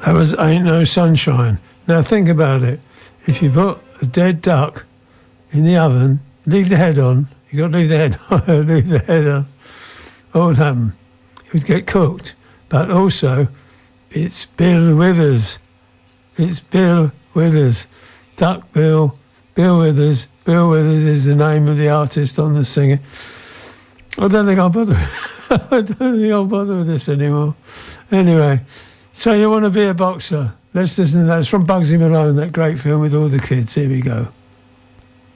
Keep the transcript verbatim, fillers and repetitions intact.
That was Ain't No Sunshine. Now think about it. If you put a dead duck in the oven, leave the head on. You got to leave the head on. leave the head on. What would happen? It would get cooked. But also, it's Bill Withers. It's Bill Withers. Duck Bill. Bill Withers. Bill Withers is the name of the artist on the singer. I don't think I'll bother. I don't think I'll bother with this anymore. Anyway, so you want to be a boxer? Let's listen to that. It's from Bugsy Malone, that great film with all the kids. Here we go.